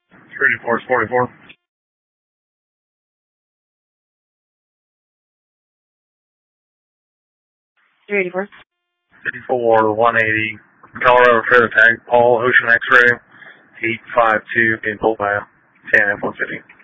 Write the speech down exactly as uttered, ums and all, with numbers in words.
three four forty-four. three eighty-four. fifty-four one eighty. Colorado Fair Tag, Paul, Ocean X-Ray, eight five two, being pulled by a T N F one fifty.